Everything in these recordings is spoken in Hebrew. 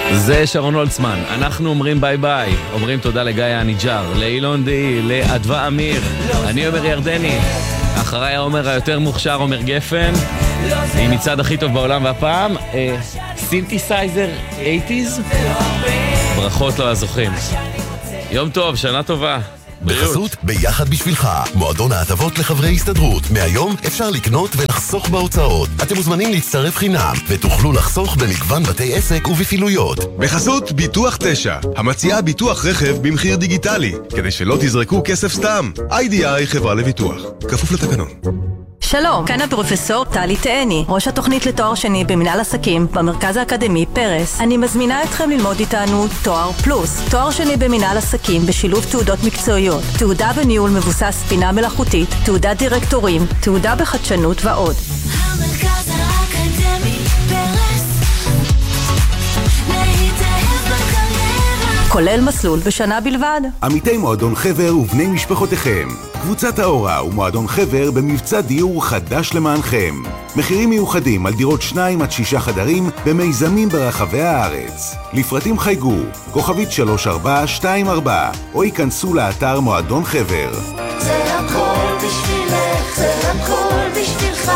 זה שרון הולצמן. אנחנו אומרים ביי ביי, אומרים תודה לגיא הניג'ר, לאילון די, לאדווה אמיר, אני עומר ירדני, אחריי העומר היותר מוכשר עומר גפן, היא מצד הכי טוב בעולם, והפעם סינתסייזר 80s. ברכות לו הזוכים. יום טוב, שנה טובה. בחסות ביחד בשבילך, מועדון ההטבות לחברי הסתדרות. מהיום אפשר לקנות ולחסוך בהוצאות. אתם מוזמנים להצטרף חינם ותוכלו לחסוך במגוון בתי עסק ובפעילויות. בחסות ביטוח 9, המציעה ביטוח רכב במחיר דיגיטלי, כדי שלא תזרקו כסף סתם. IDI חברה לביטוח, כפוף לתקנון. שלום, כאן הפרופסור טלי תאני, ראש התוכנית לתואר שני במנהל עסקים במרכז האקדמי פרס. אני מזמינה אתכם ללמוד איתנו תואר פלוס, תואר שני במנהל עסקים בשילוב תעודות מקצועיות, תעודה בניהול מבוסס בינה מלאכותית, תעודת דירקטורים, תעודה בחדשנות ועוד. המרכז האקדמי פרס, להתאהב בקריירה, כולל מסלול בשנה בלבד. עמיתי מועדון חבר ובני משפחותיכם, קבוצת האורה ומועדון חבר במבצע דיור חדש למענכם. מחירים מיוחדים על דירות 2 עד 6 חדרים במיזמים ברחבי הארץ. לפרטים חייגו כוכבית 3424 או ייכנסו לאתר מועדון חבר. זה הכל בשבילך, זה הכל בשבילך,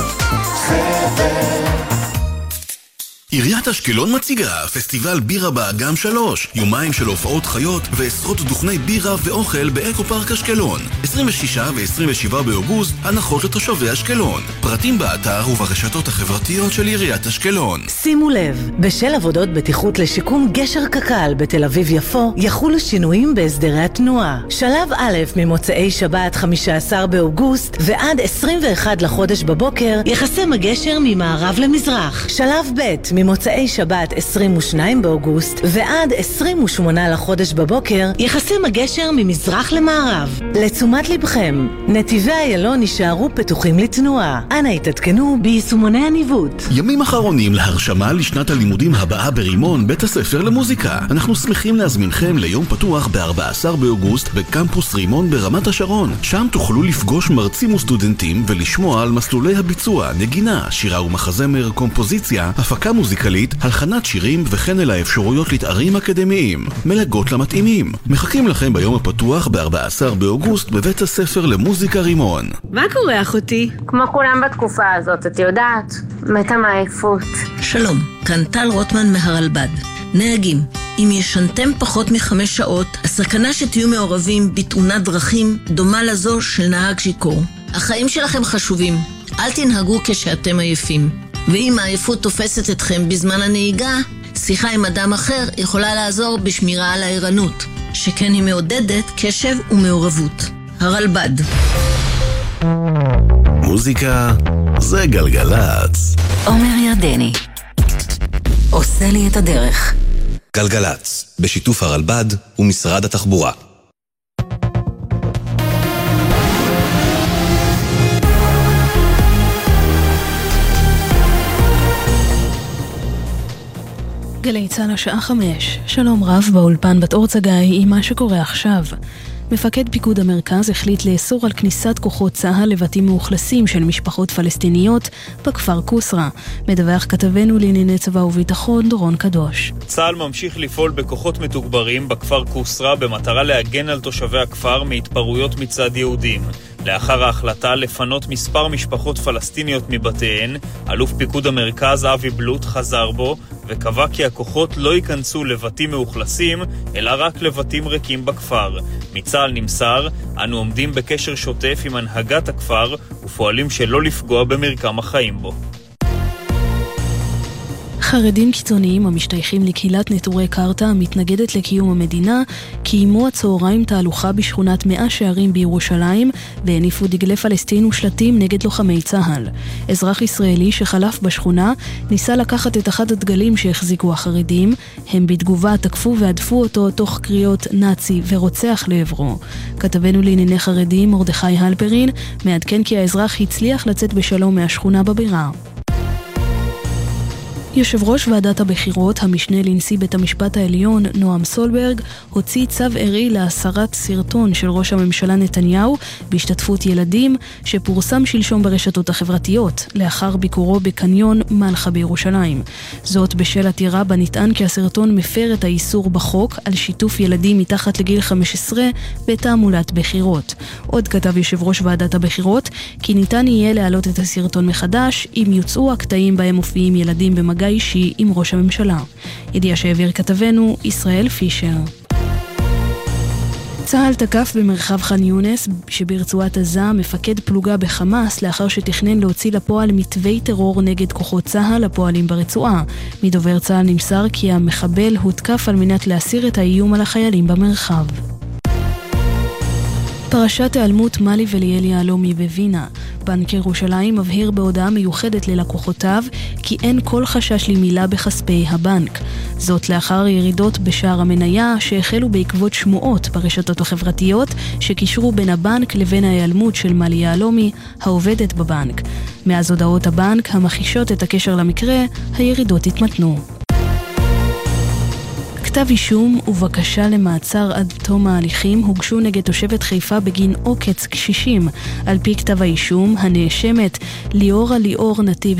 חבר. עיריית אשקלון מציגה פסטיבל בירה באגם 3, יומיים של הופעות חיות ועשרות דוכני בירה ואוכל באקו פארק אשקלון. 26 ו-27 באוגוסט, הנחות לתושבי אשקלון. פרטים באתר וברשתות החברתיות של עיריית אשקלון. שימו לב, בשל עבודות בטיחות לשיקום גשר קק"ל בתל אביב יפו, יחולו שינויים בהסדרי התנועה. שלב א' ממוצאי שבת 15 באוגוסט ועד 21 לחודש בבוקר, יחסם הגשר ממערב למזרח. שלב ב' ממוצאי שבת 22 באוגוסט ועד 28 לחודש בבוקר, יחסם הגשר ממזרח למערב. לתשומת לבכם, נתיבי איילון יישארו פתוחים לתנועה. אנא התעדכנו ביישומוני הניווט. ימים אחרונים להרשמה לשנת הלימודים הבאה ברימון, בית הספר למוזיקה. אנחנו שמחים להזמינכם ליום פתוח ב-14 באוגוסט בקמפוס רימון ברמת השרון. שם תוכלו לפגוש מרצים וסטודנטים ולשמוע על מסלולי הביצוע, נגינה, שירה ומחזמר, קומפוזיציה, הפקה מוזיקלית, הלחנת שירים וכן אל האפשרויות לתארים אקדמיים. מלגות למתאימים. מחכים לכם ביום הפתוח ב-14 באוגוסט בבית הספר למוזיקה רימון. מה קורה אחותי? כמו כולם בתקופה הזאת, את יודעת, מתה מעייפות. שלום, כאן טל רוטמן מהרלב"ד. נהגים, אם ישנתם פחות מ5 שעות, הסכנה שתהיו מעורבים בתאונת דרכים דומה לזו של נהג שיכור. החיים שלכם חשובים, אל תנהגו כשאתם עייפים. ואם העייפות תופסת אתכם בזמן הנהיגה, שיחה עם אדם אחר יכולה לעזור בשמירה על הערנות, שכן היא מעודדת קשב ומעורבות. הרלב"ד. מוזיקה זה גלגלץ. עומר ירדני עושה לי את הדרך. גלגלץ, בשיתוף הרלב"ד ומשרד התחבורה. גלי צה"ל השעה 5. שלום רב באולפן בת אור צגאי עם מה שקורה עכשיו. מפקד פיקוד המרכז החליט לאסור על כניסת כוחות צה"ל לבתים מאוכלסים של משפחות פלסטיניות בכפר קוסרה. מדווח כתבנו לענייני צבא וביטחון דורון קדוש. צה"ל ממשיך לפעול בכוחות מתוגברים בכפר קוסרה במטרה להגן על תושבי הכפר מהתפרעויות מצד יהודים. לאחר ההחלטה לפנות מספר משפחות פלסטיניות מבתיהן, אלוף פיקוד המרכז אבי בלוט חזר בו וקבע כי הכוחות לא ייכנסו לבתים מאוכלסים, אלא רק לבתים ריקים בכפר. מצה"ל נמסר, אנו עומדים בקשר שוטף עם הנהגת הכפר ופועלים שלא לפגוע במרקם החיים בו. חרדים קיצוניים המשתייכים לקהילת נטורי קרתא המתנגדת לקיום המדינה קיימו הצהריים תהלוכה בשכונת 100 שערים בירושלים והניפו דגלי פלסטין ושלטים נגד לוחמי צה"ל. אזרח ישראלי שחלף בשכונה ניסה לקחת את אחד הדגלים שהחזיקו החרדים. הם בתגובה תקפו והדפו אותו תוך קריאות נאצי ורוצח לעברו. כתבנו לענייני חרדים מרדכי הלפרין מעדכן כי האזרח הצליח לצאת בשלום מהשכונה בבירה. יושב ראש ועדת הבחירות, המשנה לנשיא בית המשפט העליון, נועם סולברג, הוציא צו ערי להסרת סרטון של ראש הממשלה נתניהו בהשתתפות ילדים, שפורסם שלשום ברשתות החברתיות, לאחר ביקורו בקניון מלכה בירושלים. זאת בשל עתירה בה נטען כי הסרטון מפר את האיסור בחוק על שיתוף ילדים מתחת לגיל 15 בתעמולת בחירות. עוד כתב יושב ראש ועדת הבחירות כי ניתן יהיה להעלות את הסרטון מחדש אם יוצאו הקטעים בהם מופיעים ילדים במגע אישי עם ראש הממשלה. ידיעה שהעביר כתבנו ישראל פישר. צה"ל תקף במרחב ח'אן יונס שברצועת עזה מפקד פלוגה בחמאס לאחר שתכנן להוציא לפועל מתווי טרור נגד כוחות צה"ל הפועלים ברצועה. מדובר צה"ל נמסר כי המחבל הותקף על מנת להסיר את האיום על החיילים במרחב. פרשת העלמות מלי וליאל יהלומי בווינה. בנק ירושלים מבהיר בהודעה מיוחדת ללקוחותיו כי אין כל חשש למילה בכספי הבנק. זאת לאחר ירידות בשער המניה שהחלו בעקבות שמועות ברשתות החברתיות שקישרו בין הבנק לבין ההיעלמות של מלי יהלומי העובדת בבנק. מאז הודעות הבנק המחישות את הקשר למקרה, הירידות התמתנו. כתב אישום ובקשה למעצר עד תום ההליכים הוגשו נגד תושבת חיפה בגין עוקץ קשישים. על פי כתב האישום, הנאשמת ליאור נתיב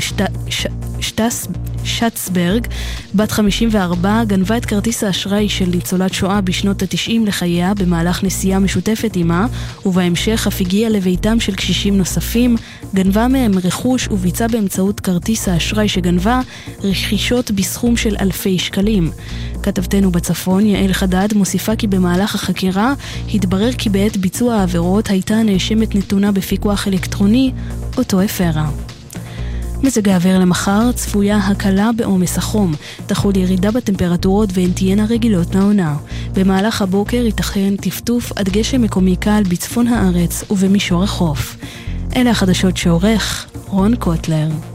שטסברג, בת 54, גנבה את כרטיס האשראי של ניצולת שואה בשנות ה-90 לחייה במהלך נסיעה משותפת עימה, ובהמשך אף הגיעה לביתם של קשישים נוספים, גנבה מהם רכוש וביצעה באמצעות כרטיס האשראי שגנבה רכישות בסכום של אלפי שקלים. כתבתנו בצפון, יעל חדד, מוסיפה כי במהלך החקירה התברר כי בעת ביצוע העבירות הייתה הנאשמת נתונה בפיקוח אלקטרוני, אותו הפרה. מזג האוויר למחר, צפויה הקלה בעומס החום, תחול ירידה בטמפרטורות והן תהיינה רגילות לעונה. במהלך הבוקר ייתכן טפטוף עד גשם מקומי קל בצפון הארץ ובמישור החוף. אלה החדשות שעורך רון קוטלר.